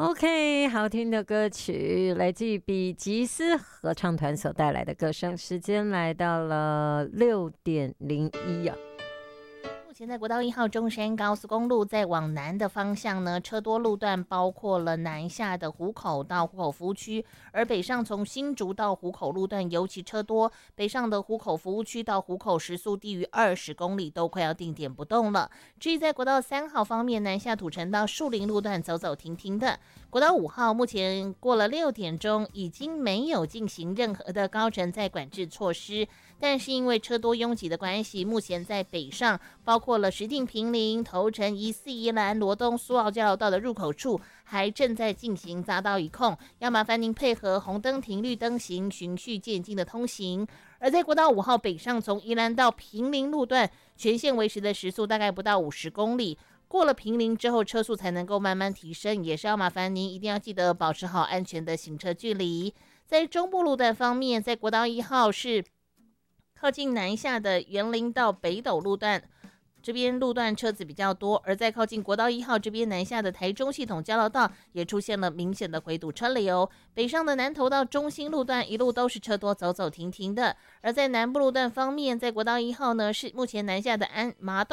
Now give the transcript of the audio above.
OK， 好听的歌曲来自于比吉斯合唱团所带来的歌声。时间来到了6:01啊。 目前在国道1号中山高速公路在往南的方向呢，车多路段包括了南下的湖口到湖口服务区，而北上从新竹到湖口路段尤其车多，北上的湖口服务区到湖口时速低于20公里，都快要定点不动了。至于在国道3号方面，南下土城到树林路段走走停停的。国道5号目前过了6点钟，已经没有进行任何的高乘载管制措施，但是因为车多拥挤的关系，目前在北上包括了石碇、坪林、头城、宜四、宜兰、罗东、苏澳交流道的入口处，还正在进行匝道一控，要麻烦您配合红灯停、绿灯行，循序渐进的通行。而在国道5号北上从宜兰到坪林路段，全线维持的时速大概不到50公里。过了坪林之后，车速才能够慢慢提升，也是要麻烦您一定要记得保持好安全的行车距离。在中部路段方面，在国道1号是靠近南下的员林到北斗路段，这边路段车子比较多，而在靠近国道1号这边南下的台中系统交流道也出现了明显的回堵车流。北上的南投到中心路段一路都是车多，走走停停的。而在南部路段方面，在国道1号呢是目前南下的麻豆